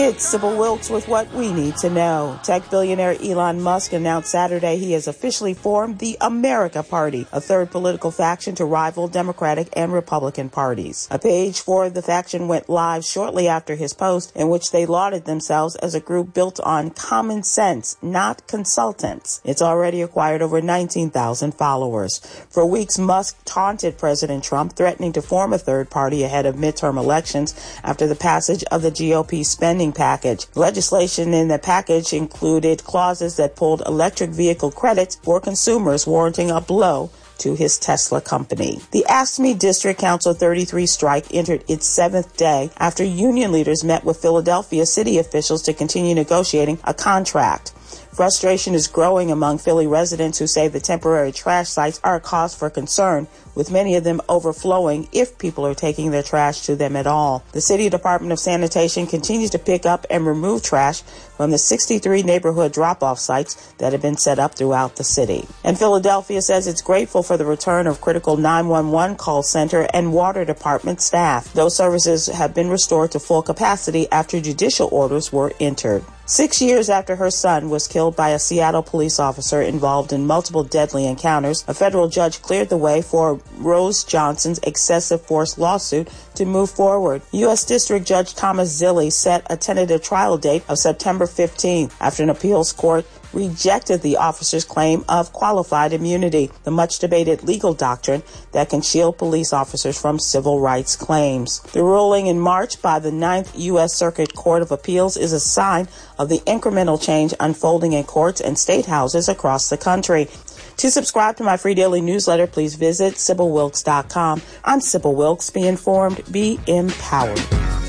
It's Sybil Wilkes with what we need to know. Tech billionaire Elon Musk announced Saturday he has officially formed the America Party, a third political faction to rival Democratic and Republican parties. A page for the faction went live shortly after his post, in which they lauded themselves as a group built on common sense, not consultants. It's already acquired over 19,000 followers. For weeks, Musk taunted President Trump, threatening to form a third party ahead of midterm elections after the passage of the GOP spending package. Legislation in the package included clauses that pulled electric vehicle credits for consumers, warranting a blow to his Tesla company. The AFSCME District Council 33 strike entered its seventh day after union leaders met with Philadelphia city officials to continue negotiating a contract. Frustration is growing among Philly residents who say the temporary trash sites are a cause for concern, with many of them overflowing if people are taking their trash to them at all. The City Department of Sanitation continues to pick up and remove trash from the 63 neighborhood drop-off sites that have been set up throughout the city. And Philadelphia says it's grateful for the return of critical 911 call center and water department staff. Those services have been restored to full capacity after judicial orders were entered. 6 years after her son was killed by a Seattle police officer involved in multiple deadly encounters, a federal judge cleared the way for Rose Johnson's excessive force lawsuit to move forward. U.S. District Judge Thomas Zilli set a tentative trial date of September 15th after an appeals court rejected the officer's claim of qualified immunity, the much-debated legal doctrine that can shield police officers from civil rights claims. The ruling in March by the 9th U.S. Circuit Court of Appeals is a sign of the incremental change unfolding in courts and state houses across the country. To subscribe to my free daily newsletter, please visit SybilWilkes.com. I'm Sybil Wilkes. Be informed, be empowered.